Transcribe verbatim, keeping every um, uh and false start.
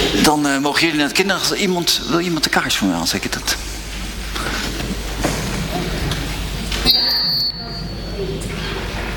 Dan uh, mogen jullie naar het kinderen. Iemand, wil iemand de kaars voor mij aanzetten? Dat...